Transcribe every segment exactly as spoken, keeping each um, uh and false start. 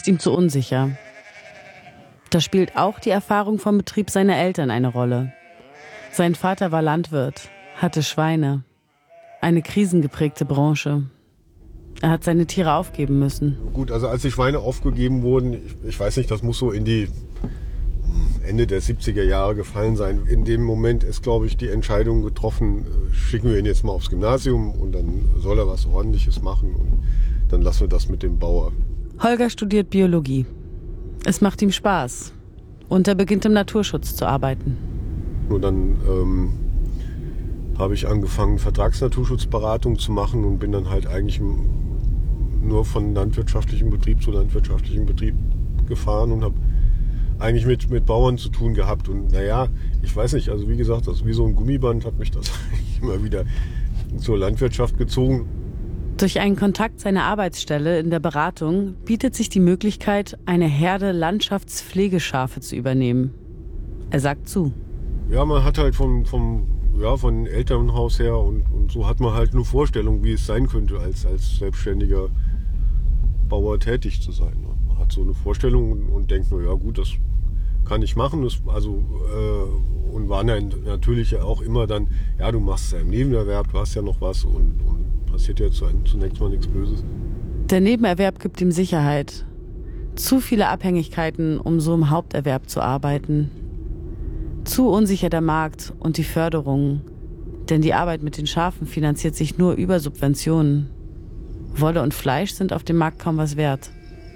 ist ihm zu unsicher. Da spielt auch die Erfahrung vom Betrieb seiner Eltern eine Rolle. Sein Vater war Landwirt, hatte Schweine. Eine krisengeprägte Branche. Er hat seine Tiere aufgeben müssen. Gut, also als die Schweine aufgegeben wurden, ich, ich weiß nicht, das muss so in die Ende der siebziger Jahre gefallen sein. In dem Moment ist, glaube ich, die Entscheidung getroffen, schicken wir ihn jetzt mal aufs Gymnasium und dann soll er was Ordentliches machen und dann lassen wir das mit dem Bauer. Holger studiert Biologie. Es macht ihm Spaß und er beginnt im Naturschutz zu arbeiten. Und dann ähm, habe ich angefangen, Vertragsnaturschutzberatung zu machen und bin dann halt eigentlich nur von landwirtschaftlichem Betrieb zu landwirtschaftlichem Betrieb gefahren und habe eigentlich mit, mit Bauern zu tun gehabt. Und naja, ich weiß nicht, also wie gesagt, das wie so ein Gummiband hat mich das eigentlich immer wieder zur Landwirtschaft gezogen. Durch einen Kontakt seiner Arbeitsstelle in der Beratung bietet sich die Möglichkeit, eine Herde Landschaftspflegeschafe zu übernehmen. Er sagt zu. Ja, man hat halt vom, vom, ja, von Elternhaus her und, und so hat man halt eine Vorstellung, wie es sein könnte, als, als selbstständiger Bauer tätig zu sein. Man hat so eine Vorstellung und, und denkt nur, ja gut, das kann ich machen. Das, also, äh, und war dann natürlich auch immer dann, ja, du machst es ja im Nebenerwerb, du hast ja noch was und, und passiert ja zunächst mal nichts Böses. Der Nebenerwerb gibt ihm Sicherheit. Zu viele Abhängigkeiten, um so im Haupterwerb zu arbeiten. Zu unsicher der Markt und die Förderung. Denn die Arbeit mit den Schafen finanziert sich nur über Subventionen. Wolle und Fleisch sind auf dem Markt kaum was wert.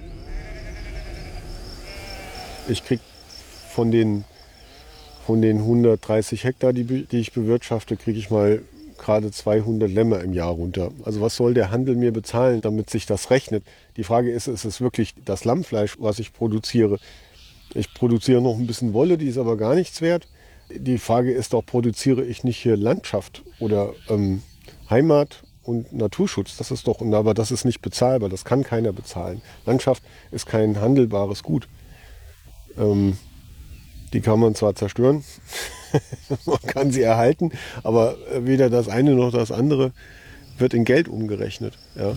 Ich krieg von den, von den hundertdreißig Hektar, die, die ich bewirtschafte, kriege ich mal gerade zweihundert Lämmer im Jahr runter. Also was soll der Handel mir bezahlen, damit sich das rechnet? Die Frage ist, ist es wirklich das Lammfleisch, was ich produziere? Ich produziere noch ein bisschen Wolle, die ist aber gar nichts wert. Die Frage ist doch, produziere ich nicht hier Landschaft oder ähm, Heimat und Naturschutz? Das ist doch, aber das ist nicht bezahlbar, das kann keiner bezahlen. Landschaft ist kein handelbares Gut. Ähm, die kann man zwar zerstören, man kann sie erhalten, aber weder das eine noch das andere wird in Geld umgerechnet. Ja.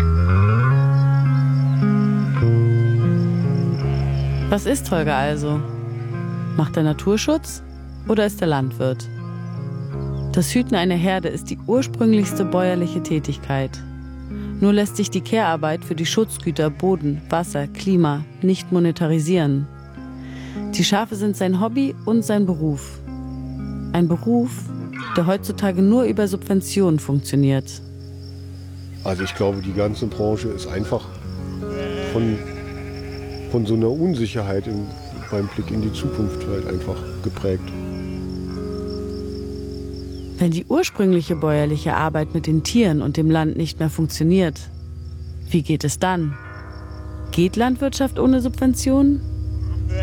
Was ist Holger also? Macht er Naturschutz oder ist er Landwirt? Das Hüten einer Herde ist die ursprünglichste bäuerliche Tätigkeit. Nur lässt sich die Care-Arbeit für die Schutzgüter Boden, Wasser, Klima nicht monetarisieren. Die Schafe sind sein Hobby und sein Beruf. Ein Beruf, der heutzutage nur über Subventionen funktioniert. Also ich glaube, die ganze Branche ist einfach von, von so einer Unsicherheit im, beim Blick in die Zukunft halt einfach geprägt. Wenn die ursprüngliche bäuerliche Arbeit mit den Tieren und dem Land nicht mehr funktioniert, wie geht es dann? Geht Landwirtschaft ohne Subventionen?